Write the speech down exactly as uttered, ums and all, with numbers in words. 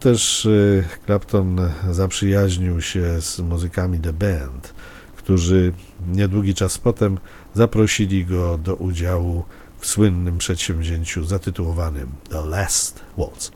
Też y, Clapton zaprzyjaźnił się z muzykami The Band, którzy niedługi czas potem zaprosili go do udziału w słynnym przedsięwzięciu zatytułowanym The Last Waltz.